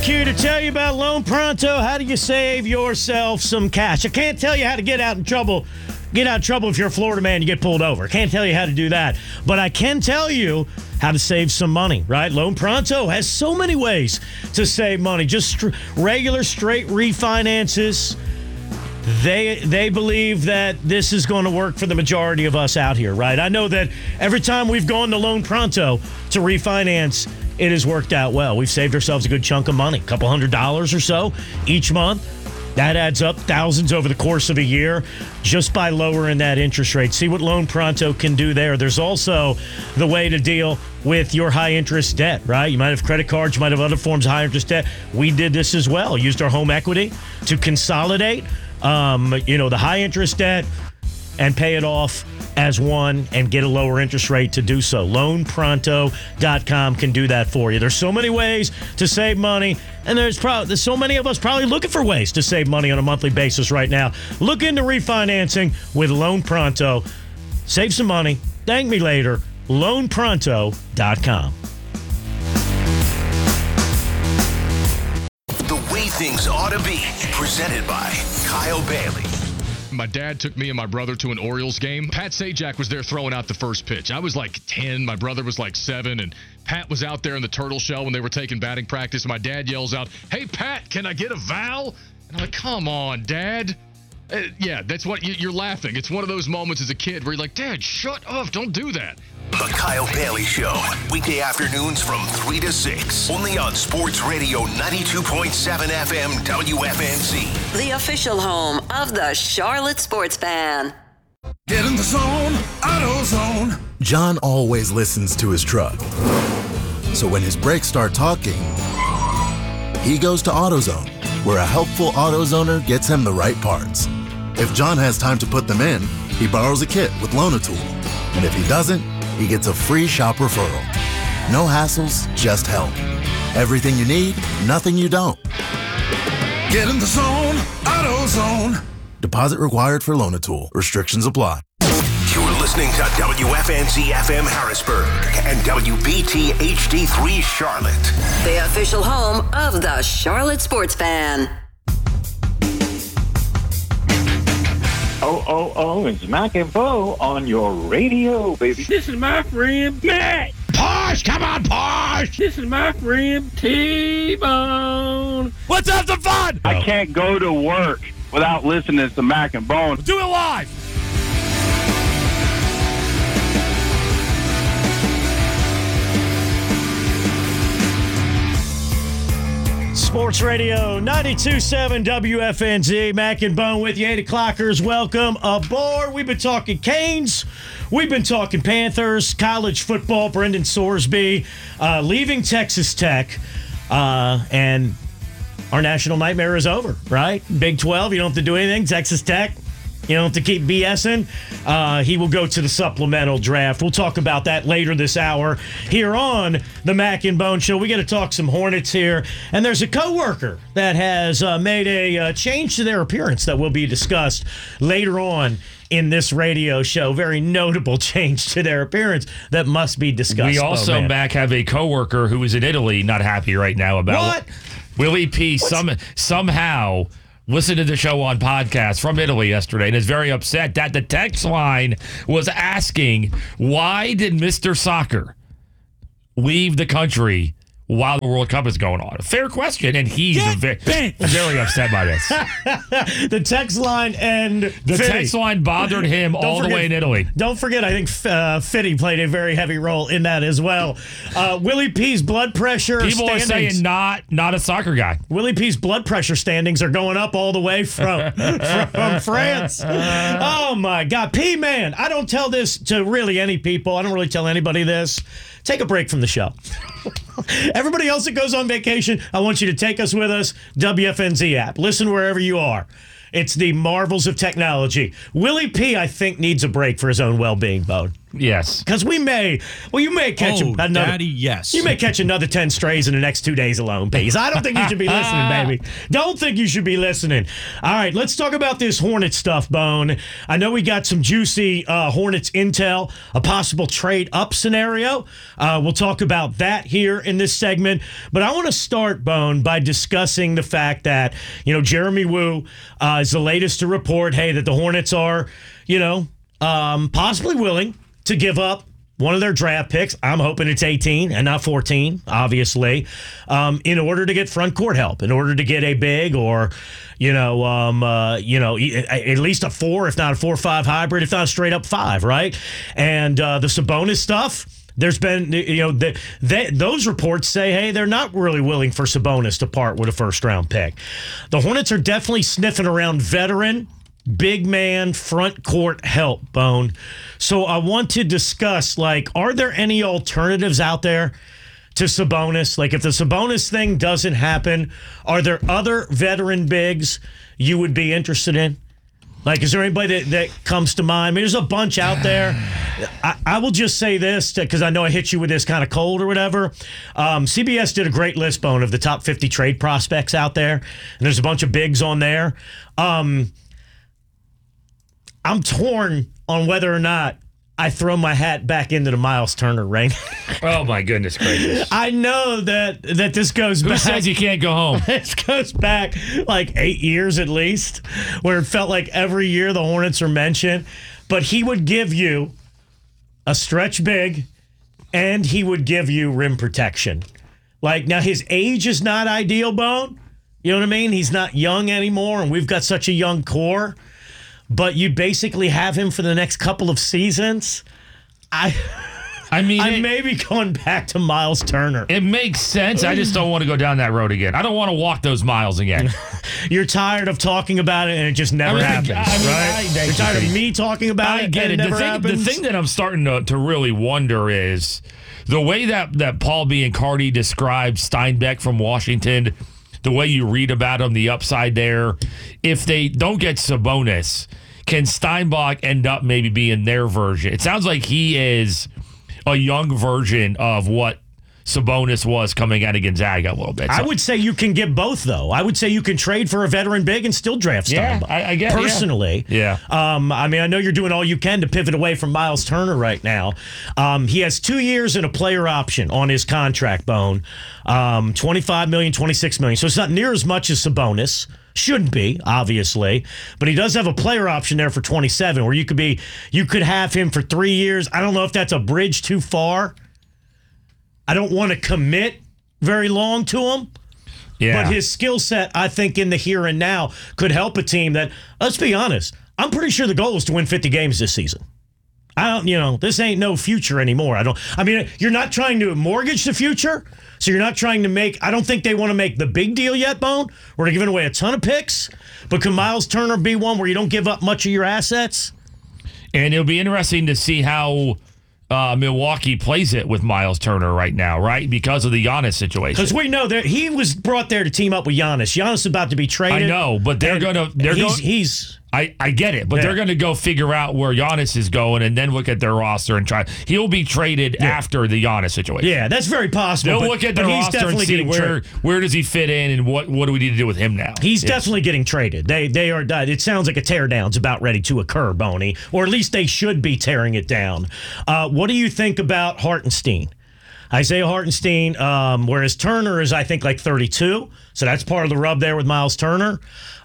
here to tell you about Loan Pronto. How do you save yourself some cash? I can't tell you how to get out of trouble if you're a Florida man, you get pulled over. Can't tell you how to do that. But I can tell you how to save some money, right? Loan Pronto has so many ways to save money. Just regular straight refinances. They believe that this is going to work for the majority of us out here, right? I know that every time we've gone to Loan Pronto to refinance, it has worked out well. We've saved ourselves a good chunk of money, a couple $100 or so each month. That adds up thousands over the course of a year just by lowering that interest rate. See what Loan Pronto can do there. There's also the way to deal with your high interest debt, right? You might have credit cards, you might have other forms of high interest debt. We did this as well. Used our home equity to consolidate, the high interest debt and pay it off as one and get a lower interest rate to do so. LoanPronto.com can do that for you. There's so many ways to save money, and there's so many of us probably looking for ways to save money on a monthly basis right now. Look into refinancing with Loan Pronto. Save some money. Thank me later. LoanPronto.com. The way things ought to be. Presented by Kyle Bailey. My dad took me and my brother to an Orioles game. Pat Sajak was there throwing out the first pitch. I was like 10. My brother was like 7. And Pat was out there in the turtle shell when they were taking batting practice. And my dad yells out, "Hey, Pat, can I get a vowel?" And I'm like, "Come on, Dad." Yeah, that's what you're laughing. It's one of those moments as a kid where you're like, "Dad, shut up. Don't do that." The Kyle Bailey Show. Weekday afternoons from 3 to 6. Only on Sports Radio 92.7 FM WFNZ. The official home of the Charlotte Sports Fan. Get in the zone, AutoZone. John always listens to his truck. So when his brakes start talking, he goes to AutoZone, where a helpful AutoZoner gets him the right parts. If John has time to put them in, he borrows a kit with Loan-A-Tool. And if he doesn't, he gets a free shop referral. No hassles, just help. Everything you need, nothing you don't. Get in the zone, AutoZone. Deposit required for Loan-A-Tool. Restrictions apply. You're listening to WFNZ FM Harrisburg and WBT HD3 Charlotte. The official home of the Charlotte Sports Fan. Oh, it's Mac and Bo on your radio, baby. This is my friend Matt. Posh, come on, Posh. This is my friend T-Bone. Let's have some fun. I can't go to work without listening to Mac and Bone. Do it live. Sports Radio 92.7 WFNZ. Mac and Bone with you. 8 o'clockers. Welcome aboard. We've been talking Canes. We've been talking Panthers, college football. Brendan Sorsby leaving Texas Tech. And our national nightmare is over, right? Big 12, you don't have to do anything. Texas Tech, you don't have to keep BSing. He will go to the supplemental draft. We'll talk about that later this hour here on the Mac and Bone Show. We got to talk some Hornets here. And there's a coworker that has made a change to their appearance that will be discussed later on in this radio show. Very notable change to their appearance that must be discussed. We also, Mac, have a coworker who is in Italy not happy right now about what? Willie P. somehow listened to the show on podcast from Italy yesterday and is very upset that the text line was asking, why did Mr. Soccer leave the country while the World Cup is going on? A fair question, and he's very upset by this. The text line and the text line bothered him all the way in Italy. Don't forget, I think Fitty played a very heavy role in that as well. Willie P's blood pressure People standings. are saying not a soccer guy. Willie P's blood pressure standings are going up all the way from France. Oh, my God. P, man, I don't tell this to really any people. I don't really tell anybody this. Take a break from the show. Everybody else that goes on vacation, I want you to take us with us. WFNZ app. Listen wherever you are. It's the marvels of technology. Willie P, I think, needs a break for his own well-being, Bode. Yes. Because you may catch another. Daddy, yes. You may catch another 10 strays in the next 2 days alone, Peace. I don't think you should be listening, baby. Don't think you should be listening. All right, let's talk about this Hornets stuff, Bone. I know we got some juicy Hornets intel, a possible trade-up scenario. We'll talk about that here in this segment. But I want to start, Bone, by discussing the fact that, Jeremy Woo is the latest to report, hey, that the Hornets are, possibly willing to give up one of their draft picks. I'm hoping it's 18 and not 14, obviously, in order to get front court help, in order to get a big or, at least a 4, if not a 4-5 hybrid, if not a straight up 5, right? And the Sabonis stuff, there's been, those reports say, hey, they're not really willing for Sabonis to part with a first-round pick. The Hornets are definitely sniffing around veteran, big man, front court help, Bone. So I want to discuss, are there any alternatives out there to Sabonis? If the Sabonis thing doesn't happen, are there other veteran bigs you would be interested in? Is there anybody that comes to mind? I mean, there's a bunch out there. I will just say this, because I know I hit you with this kind of cold or whatever. CBS did a great list, Bone, of the top 50 trade prospects out there, and there's a bunch of bigs on there. I'm torn on whether or not I throw my hat back into the Miles Turner ring. Oh, my goodness gracious. I know that this goes back. Who says you can't go home? This goes back 8 years at least, where it felt like every year the Hornets are mentioned. But he would give you a stretch big, and he would give you rim protection. Now his age is not ideal, Bone. You know what I mean? He's not young anymore, and we've got such a young core. But you basically have him for the next couple of seasons. I may be going back to Miles Turner. It makes sense. I just don't want to go down that road again. I don't want to walk those miles again. You're tired of talking about it, and it just never happens, right? You're tired of me talking about it, get and it. never happens. The thing that I'm starting to really wonder is the way that Paul Biancardi described Steinbeck from Washington, the way you read about him, the upside there. If they don't get Sabonis, can Steinbach end up maybe being their version? It sounds like he is a young version of what Sabonis was coming out of Gonzaga a little bit. So, I would say you can get both, though. I would say you can trade for a veteran big and still draft Steinbach. Yeah, I guess. Personally. Yeah. I know you're doing all you can to pivot away from Miles Turner right now. He has 2 years and a player option on his contract, Bone. $25 million, $26 million. So it's not near as much as Sabonis. Shouldn't be, obviously, but he does have a player option there for 27, where you could have him for 3 years. I don't know if that's a bridge too far. I don't want to commit very long to him. Yeah. But his skill set, I think, in the here and now could help a team that, let's be honest, I'm pretty sure the goal is to win 50 games this season. This ain't no future anymore. You're not trying to mortgage the future. So you're not trying to I don't think they want to make the big deal yet, Bone. We're giving away a ton of picks. But can Miles Turner be one where you don't give up much of your assets? And it'll be interesting to see how Milwaukee plays it with Miles Turner right now, right? Because of the Giannis situation. Because we know that he was brought there to team up with Giannis. Giannis is about to be traded. I know, but I get it, but they're going to go figure out where Giannis is going and then look at their roster and try. He'll be traded after the Giannis situation. Yeah, that's very possible. They'll look at their roster and see where does he fit in and what do we need to do with him now. He's definitely getting traded. They are. It sounds like a teardown's about ready to occur, Boney, or at least they should be tearing it down. What do you think about Hartenstein? Isaiah Hartenstein, whereas Turner is, I think, 32. So that's part of the rub there with Miles Turner.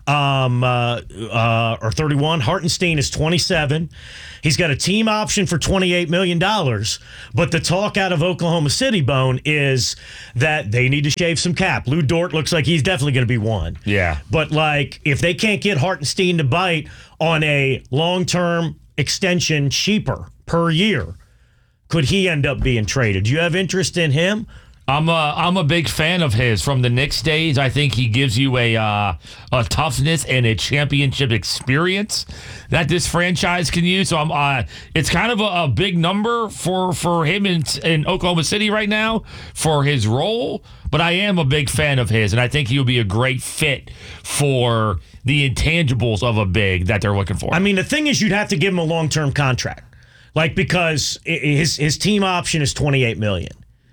Or 31. Hartenstein is 27. He's got a team option for $28 million. But the talk out of Oklahoma City, Bone, is that they need to shave some cap. Lou Dort looks like he's definitely going to be one. Yeah. But, if they can't get Hartenstein to bite on a long-term extension cheaper per year, could he end up being traded? Do you have interest in him? I'm a big fan of his from the Knicks days. I think he gives you a toughness and a championship experience that this franchise can use. So it's kind of a big number for him in Oklahoma City right now for his role. But I am a big fan of his, and I think he'll be a great fit for the intangibles of a big that they're looking for. The thing is, you'd have to give him a long-term contract. Like, because his team option is $28 million.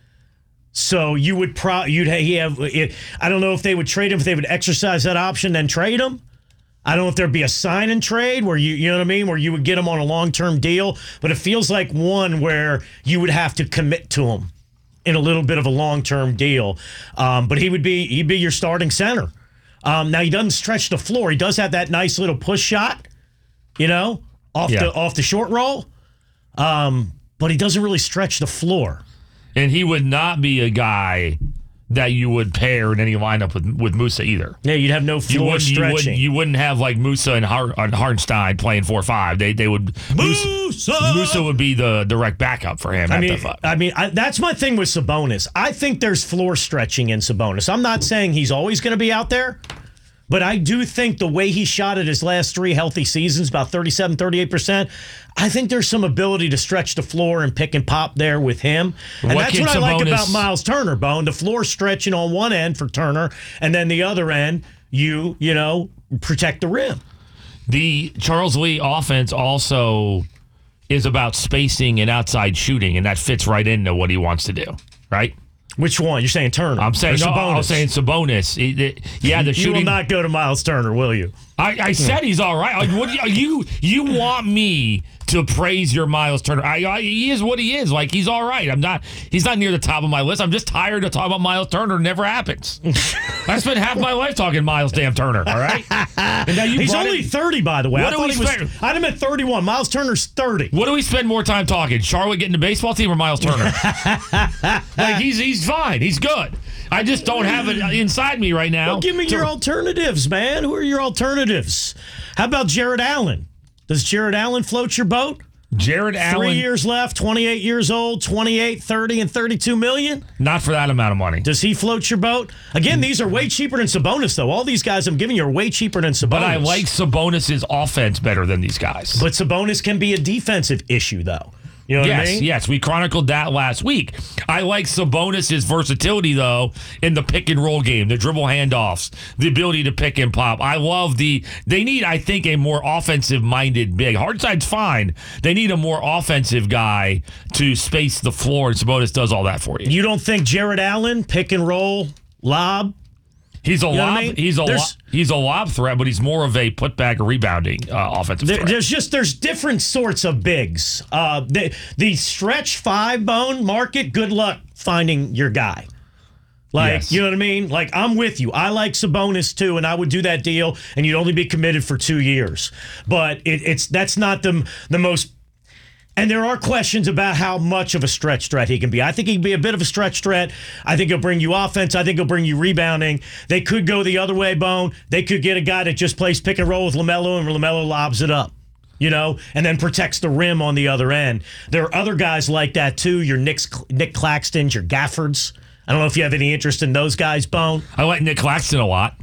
So you would I don't know if they would trade him, if they would exercise that option, then trade him. I don't know if there'd be a sign and trade where you know what I mean, where you would get him on a long-term deal, but it feels like one where you would have to commit to him in a little bit of a long-term deal. But he'd be your starting center. Now he doesn't stretch the floor. He does have that nice little push shot, off the short roll. But he doesn't really stretch the floor. And he would not be a guy that you would pair in any lineup with Musa either. Yeah, you'd have no floor stretching. You wouldn't have like Musa and Hartenstein playing 4-5. They would Musa would be the direct backup for him. That's my thing with Sabonis. I think there's floor stretching in Sabonis. I'm not saying he's always going to be out there, but I do think the way he shot at his last 3 healthy seasons, about 37, 38%, I think there's some ability to stretch the floor and pick and pop there with him. And that's what I like about Miles Turner, Bone. The floor stretching on one end for Turner, and then the other end, you protect the rim. The Charles Lee offense also is about spacing and outside shooting, and that fits right into what he wants to do, right? Which one? You're saying Turner? I'm saying Sabonis. I'm saying Sabonis. The shooting. You will not go to Miles Turner, will you? I said he's all right. Like, what you want me to praise your Miles Turner? He is what he is. Like, he's all right. He's not near the top of my list. I'm just tired of talking about Miles Turner. It never happens. I spent half my life talking Miles damn Turner. All right. And now he's only 30, by the way. I had him at 31. Miles Turner's 30. What do we spend more time talking? Charlotte getting the baseball team or Miles Turner? Like, he's fine. He's good. I just don't have it inside me right now. Well, give me your alternatives, man. Who are your alternatives? How about Jared Allen? Does Jared Allen float your boat? Jared Allen. 3 years left, 28 years old, 28, 30, and 32 million? Not for that amount of money. Does he float your boat? Again, these are way cheaper than Sabonis, though. All these guys I'm giving you are way cheaper than Sabonis. But I like Sabonis' offense better than these guys. But Sabonis can be a defensive issue, though. You know what I mean? Yes, we chronicled that last week. I like Sabonis' versatility, though, in the pick and roll game, the dribble handoffs, the ability to pick and pop. I love they need, I think, a more offensive-minded big. Hardside's fine. They need a more offensive guy to space the floor, and Sabonis does all that for you. You don't think Jared Allen, pick and roll, lob? He's a lob. I mean? He's a lob threat, but he's more of a putback or rebounding offensive threat. There's different sorts of bigs. The stretch 5 bone market. Good luck finding your guy. Like, You know what I mean? Like, I'm with you. I like Sabonis too, and I would do that deal, and you'd only be committed for 2 years. But that's not the most. And there are questions about how much of a stretch threat he can be. I think he can be a bit of a stretch threat. I think he'll bring you offense. I think he'll bring you rebounding. They could go the other way, Bone. They could get a guy that just plays pick and roll with LaMelo, and LaMelo lobs it up, and then protects the rim on the other end. There are other guys like that, too. Your Nick Claxtons, your Gaffords. I don't know if you have any interest in those guys, Bone. I like Nick Claxton a lot.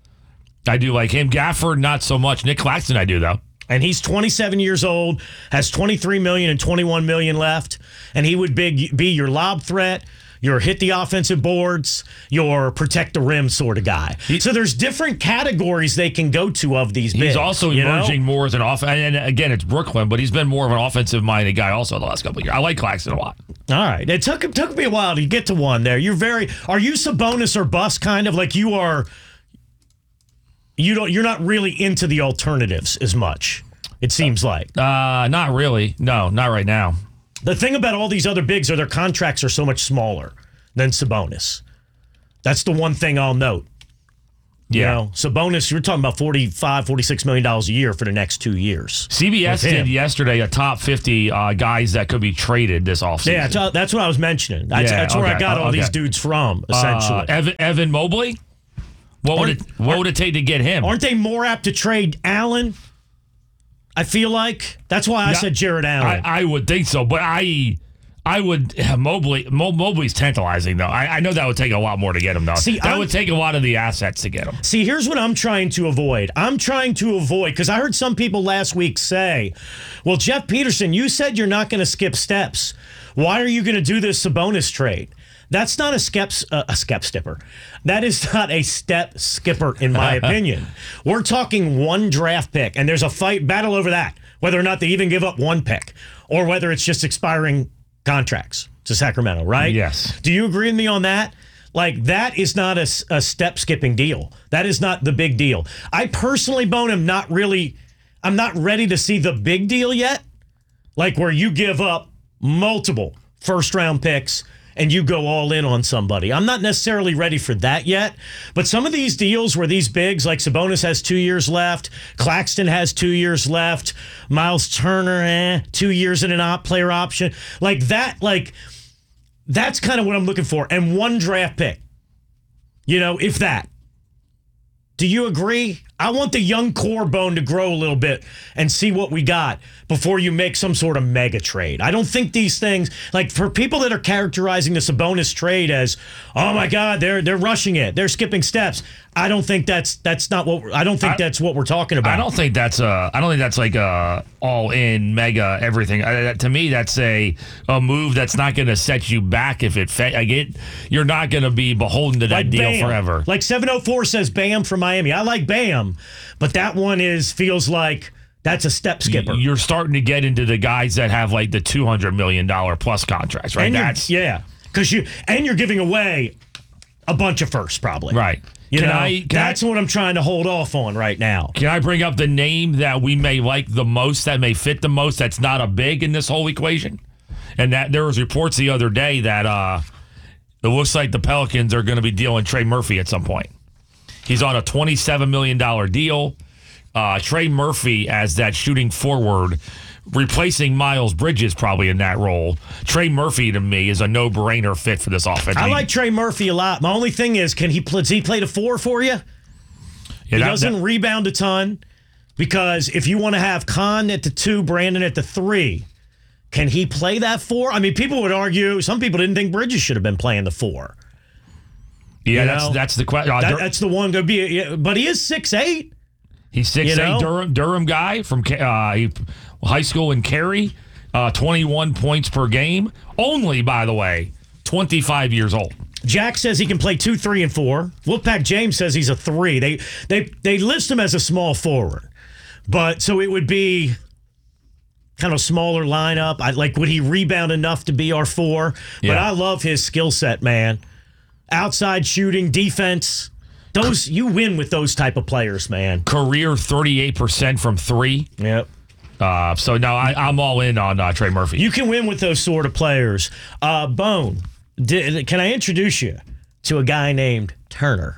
I do like him. Gafford, not so much. Nick Claxton, I do, though. And he's 27 years old, has $23 million and $21 million left, and he would be your lob threat, your hit the offensive boards, your protect the rim sort of guy. So there's different categories they can go to of these bigs. He's also emerging more as an and again, it's Brooklyn, but he's been more of an offensive-minded guy also the last couple of years. I like Claxton a lot. All right. It took me a while to get to one there. Are you Sabonis or bust kind of like you are? You're not really into the alternatives as much, it seems like. Not really. No, not right now. The thing about all these other bigs are their contracts are so much smaller than Sabonis. That's the one thing I'll note. Yeah. Sabonis, you're talking about $45, $46 million a year for the next 2 years. CBS did yesterday a top 50 guys that could be traded this offseason. Yeah, that's what I was mentioning. That's where I got all these dudes from, essentially. Evan Mobley? What would it take to get him? Aren't they more apt to trade Allen? I feel like. That's why I said Jared Allen. I would think so, but I would Mobley's tantalizing though. I know that would take a lot more to get him though. That would take a lot of the assets to get him. See, here's what I'm trying to avoid. Because I heard some people last week say, well, Jeff Peterson, you said you're not going to skip steps. Why are you going to do this Sabonis trade? That's not a step skipper. That is not a step skipper, in my opinion. We're talking one draft pick, and there's a battle over that, whether or not they even give up one pick, or whether it's just expiring contracts to Sacramento, right? Yes. Do you agree with me on that? Like, that is not a step skipping deal. That is not the big deal. I personally, Bone, I'm not ready to see the big deal yet. Like, where you give up multiple first-round picks and you go all in on somebody. I'm not necessarily ready for that yet. But some of these deals where these bigs, like Sabonis has 2 years left, Claxton has 2 years left, Miles Turner, 2 years in an player option. That's kind of what I'm looking for. And one draft pick. If that. Do you agree? I want the young core, Bone, to grow a little bit and see what we got before you make some sort of mega trade. I don't think these things, like for people that are characterizing the Sabonis trade as, oh my God, they're rushing it, they're skipping steps. I don't think that's not what I don't think that's what we're talking about. I don't think that's like a all in mega everything. To me, that's a move that's not going to set you back if you're not going to be beholden to that deal Bam. Forever. Like 704 says Bam from Miami. I like Bam, but that one feels like that's a step skipper. You're starting to get into the guys that have like the $200 million plus contracts, right? Because you're giving away a bunch of firsts, probably. Right. That's what I'm trying to hold off on right now. Can I bring up the name that we may like the most, that may fit the most, that's not a big in this whole equation? And that there was reports the other day that it looks like the Pelicans are going to be dealing Trey Murphy at some point. He's on a $27 million deal. Trey Murphy as that shooting forward, replacing Miles Bridges probably in that role. Trey Murphy, to me, is a no-brainer fit for this offense. I like Trey Murphy a lot. My only thing is, does he play the 4 for you? He doesn't rebound a ton, because if you want to have Khan at the 2, Brandon at the 3, can he play that 4? I mean, people would argue, some people didn't think Bridges should have been playing the 4. Yeah, that's the question. That's the one to be. But he is 6'8". He's 6'8", Durham guy from high school in Cary, 21 points per game. Only, by the way, 25 years old. Jack says he can play 2, 3, and 4. Wolfpack James says he's a 3. They list him as a small forward, but so it would be kind of smaller lineup. Would he rebound enough to be our 4? Yeah. But I love his skill set, man. Outside shooting, defense. You win with those type of players, man. Career 38% from 3. Yep. So no, I'm all in on Trey Murphy. You can win with those sort of players. Bone, can I introduce you to a guy named Turner?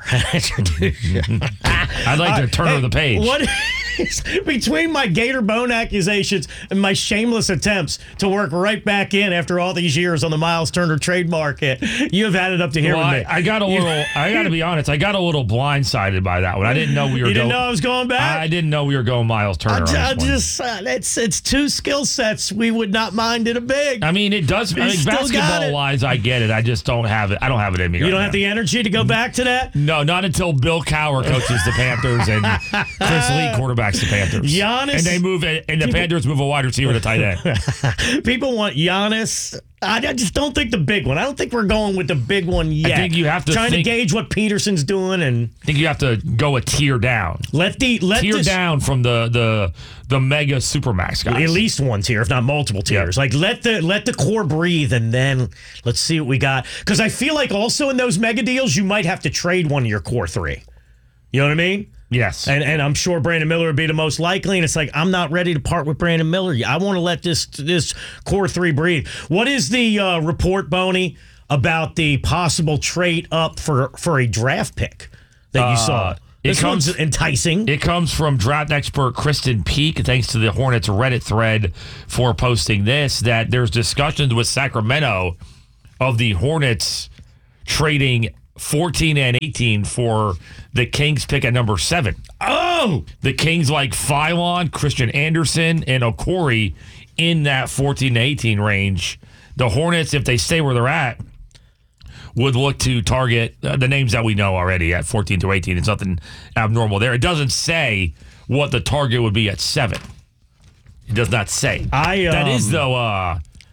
I'd like to Turner the page. What is, between my Gator Bone accusations and my shameless attempts to work right back in after all these years on the Miles Turner trade market, you have had it up to here with me. I got to be honest, I got a little blindsided by that one. I didn't know we were You didn't know I was going back? I didn't know we were going Miles Turner. It's 2 skill sets we would not mind in a big. I mean, it does. Basketball-wise, I get it. I just don't have it. I don't have it in me. You don't have the energy to go back to that? No, not until Bill Cowher coaches the Panthers and Chris Lee quarterbacks the Panthers. Giannis, and the Panthers move a wide receiver to tight end. People want Giannis. I just don't think the big one. I don't think we're going with the big one yet. I think you have to to gauge what Peterson's doing, and I think you have to go a tier down. Down from the mega supermax guys. At least one tier, if not multiple tiers. Yep. Like let the core breathe, and then let's see what we got. Because I feel like also in those mega deals, you might have to trade one of your core 3. You know what I mean? Yes. And I'm sure Brandon Miller would be the most likely, and it's like, I'm not ready to part with Brandon Miller. I want to let this core 3 breathe. What is the report, Boney, about the possible trade up for a draft pick that you saw? This one's enticing. It comes from draft expert Kristen Peak, thanks to the Hornets Reddit thread for posting this, that there's discussions with Sacramento of the Hornets trading 14 and 18 for the Kings pick at number 7. Oh! The Kings like Phylon, Christian Anderson, and Okori in that 14 to 18 range. The Hornets, if they stay where they're at, would look to target the names that we know already at 14 to 18. It's nothing abnormal there. It doesn't say what the target would be at 7. It does not say. That is, though,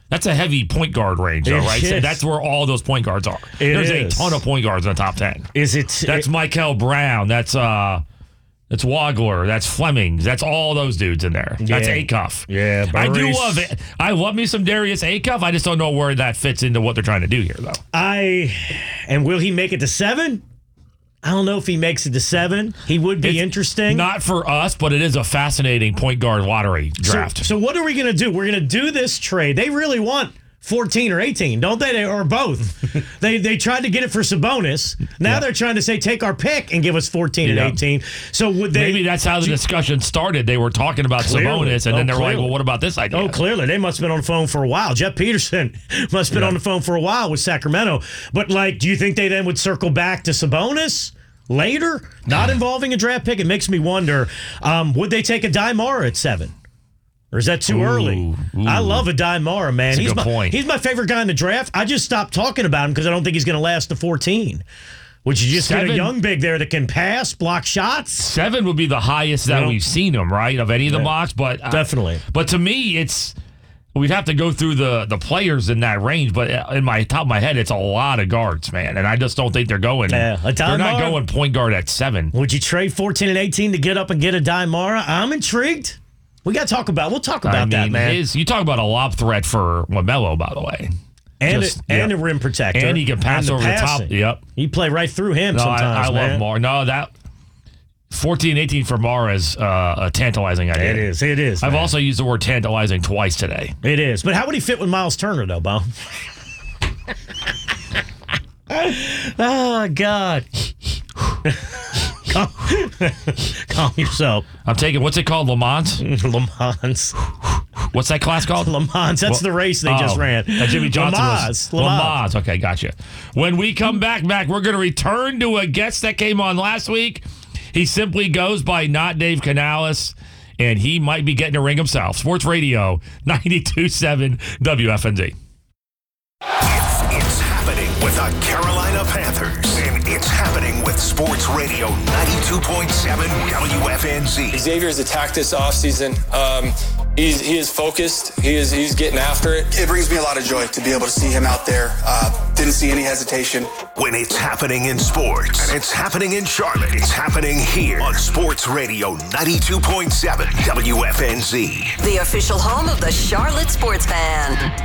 That's a heavy point guard range, though, right? So Yes. that's where all those point guards are. There's a ton of point guards in the top 10. That's Michael Brown. That's Wagler. That's Flemings. That's all those dudes in there. That's Acuff. Yeah, I do Burris. love it. I love me some Darius Acuff. I just don't know where that fits into what they're trying to do here, though. And will he make it to 7? I don't know if he makes it to 7. He would be interesting. Not for us, but it is a fascinating point guard lottery draft. So what are we going to do? We're going to do this trade. They really want 14 or 18, don't they? Or both. They tried to get it for Sabonis. Now they're trying to say, take our pick and give us 14 and 18. So would they? Maybe that's how the discussion started. They were talking about Sabonis, and then they're like, well, what about this idea? Oh, clearly. They must have been on the phone for a while. Jeff Peterson must have been on the phone for a while with Sacramento. But, do you think they then would circle back to Sabonis later, not involving a draft pick? It makes me wonder, would they take a Daimara at 7? Or is that too early? I love a Daimara, man. That's a good point. He's my favorite guy in the draft. I just stopped talking about him because I don't think he's going to last to 14. Would you just get a young big there that can pass, block shots? 7 would be the highest that we've seen him, right, of any of the mocks. But definitely. But to me, we'd have to go through the players in that range. But in my top of my head, it's a lot of guards, man. And I just don't think they're going. They're not going point guard at 7. Would you trade 14 and 18 to get up and get a Daimara? I'm intrigued. We'll talk about that, man. You talk about a lob threat for LaMelo, by the way. And a rim protector. And he can pass over the top. Yep. You play right through him sometimes, I love Mara. No, that 14 and 18 for Mara is a tantalizing idea. It is. I've also used the word tantalizing twice today. It is. But how would he fit with Miles Turner, though, Bo? Oh, God. Calm yourself. I'm taking, what's it called? Le Mans? Le Mans. What's that class called? Le Mans. That's the race they just ran. Jimmy Johnson Le Mans. Okay, gotcha. When we come back, Mac, we're going to return to a guest that came on last week. He simply goes by Not Dave Canales, and he might be getting a ring himself. Sports Radio 92.7 WFNZ. It's happening with the Carolina Panthers, and it's happening with Sports Radio 92.7 WFNZ. Xavier's attacked this offseason. He is focused. He's getting after it. It brings me a lot of joy to be able to see him out there. Didn't see any hesitation. When it's happening in sports, and it's happening in Charlotte, it's happening here on Sports Radio 92.7 WFNZ. The official home of the Charlotte Sports Fan.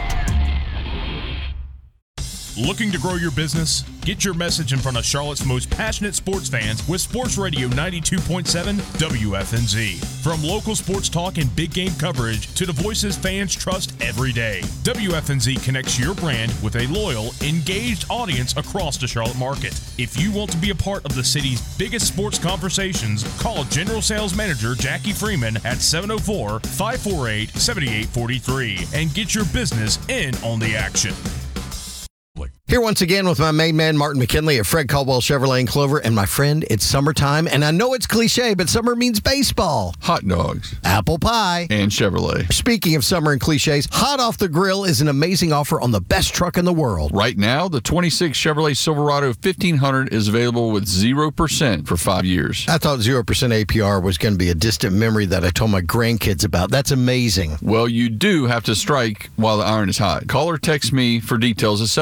Looking to grow your business? Get your message in front of Charlotte's most passionate sports fans with Sports Radio 92.7 WFNZ. From local sports talk and big game coverage to the voices fans trust every day, WFNZ connects your brand with a loyal, engaged audience across the Charlotte market. If you want to be a part of the city's biggest sports conversations, call General Sales Manager Jackie Freeman at 704-548-7843 and get your business in on the action. Here once again with my main man, Martin McKinley at Fred Caldwell Chevrolet in Clover. And my friend, it's summertime. And I know it's cliche, but summer means baseball. Hot dogs. Apple pie. And Chevrolet. Speaking of summer and cliches, Hot Off the Grill is an amazing offer on the best truck in the world. Right now, the 26 Chevrolet Silverado 1500 is available with 0% for 5 years. I thought 0% APR was going to be a distant memory that I told my grandkids about. That's amazing. Well, you do have to strike while the iron is hot. Call or text me for details at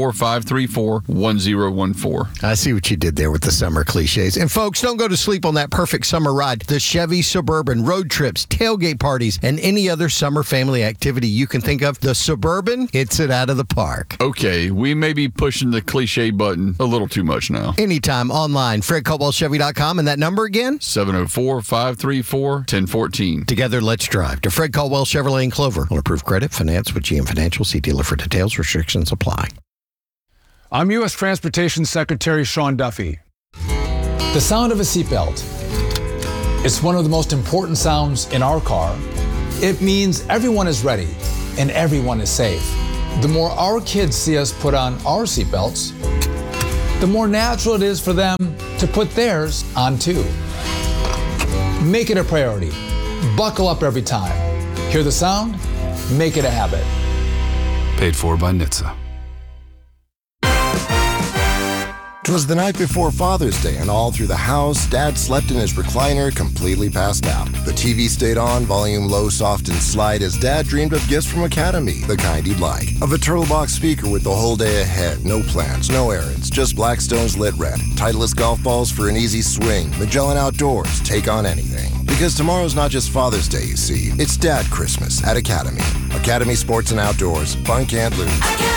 704-534-1014. I see what you did there with the summer cliches. And folks, don't go to sleep on that perfect summer ride. The Chevy Suburban, road trips, tailgate parties, and any other summer family activity you can think of. The Suburban hits it out of the park. Okay, we may be pushing the cliche button a little too much now. Anytime online, FredCaldwellChevy.com, and that number again? 704-534-1014. Together, let's drive to Fred Caldwell Chevrolet in Clover. On approved credit, finance with GM Financial. See dealer for details. Restrictions apply. I'm U.S. Transportation Secretary Sean Duffy. The sound of a seatbelt. It's one of the most important sounds in our car. It means everyone is ready and everyone is safe. The more our kids see us put on our seatbelts, the more natural it is for them to put theirs on too. Make it a priority. Buckle up every time. Hear the sound? Make it a habit. Paid for by NHTSA. 'Twas the night before Father's Day, and all through the house, Dad slept in his recliner, completely passed out. The TV stayed on, volume low, soft, and slight, as Dad dreamed of gifts from Academy, the kind he'd like. Of a turtle box speaker with the whole day ahead, no plans, no errands, just Blackstone's lit red. Titleist golf balls for an easy swing. Magellan Outdoors, take on anything. Because tomorrow's not just Father's Day, you see. It's Dad Christmas at Academy. Academy Sports and Outdoors. Fun can't lose.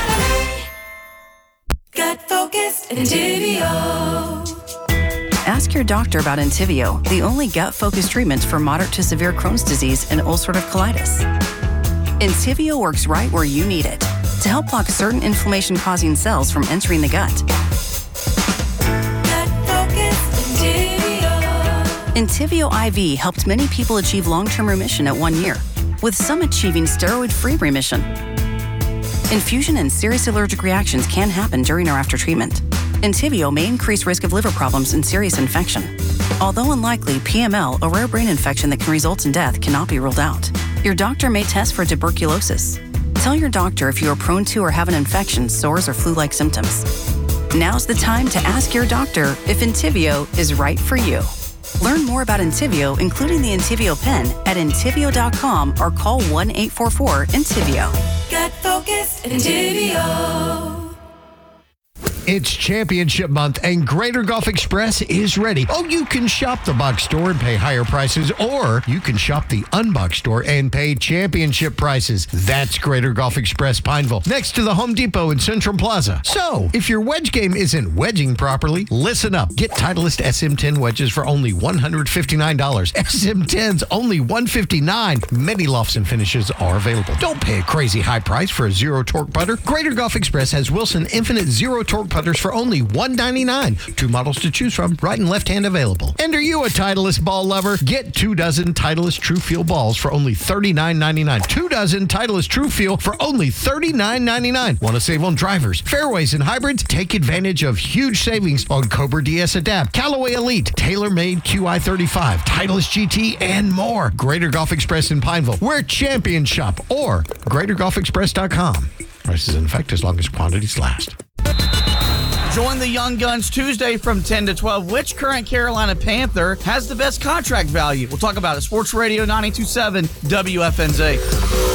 Gut focused Entivio. Ask your doctor about Entivio, the only gut-focused treatment for moderate to severe Crohn's disease and ulcerative colitis. Entivio works right where you need it to help block certain inflammation-causing cells from entering the gut. Gut-focused Entivio. Entivio IV helped many people achieve long-term remission at 1 year, with some achieving steroid-free remission. Infusion and serious allergic reactions can happen during or after treatment. Entivio may increase risk of liver problems and serious infection. Although unlikely, PML, a rare brain infection that can result in death, cannot be ruled out. Your doctor may test for tuberculosis. Tell your doctor if you are prone to or have an infection, sores, or flu-like symptoms. Now's the time to ask your doctor if Entivio is right for you. Learn more about Entivio, including the Entivio pen, at Entivio.com or call 1-844-ENTIVIO. Gut focused Entivio. It's championship month, and Greater Golf Express is ready. Oh, you can shop the box store and pay higher prices, or you can shop the unboxed store and pay championship prices. That's Greater Golf Express Pineville, next to the Home Depot in Central Plaza. So, if your wedge game isn't wedging properly, listen up. Get Titleist SM10 wedges for only $159. SM10's only $159. Many lofts and finishes are available. Don't pay a crazy high price for a zero torque putter. Greater Golf Express has Wilson Infinite Zero Torque putters for only $199. 2 models to choose from, right and left hand available. And are you a Titleist ball lover? Get 2 dozen Titleist True Feel balls for only $39.99. 2 dozen Titleist True Feel for only $39.99. Want to save on drivers, fairways, and hybrids? Take advantage of huge savings on Cobra DS Adapt, Callaway Elite, TaylorMade QI35, Titleist GT, and more. Greater Golf Express in Pineville, where champions shop, or GreaterGolfExpress.com. Prices in effect as long as quantities last. Join the Young Guns Tuesday from 10 to 12. Which current Carolina Panther has the best contract value? We'll talk about it. Sports Radio 92.7 WFNZ.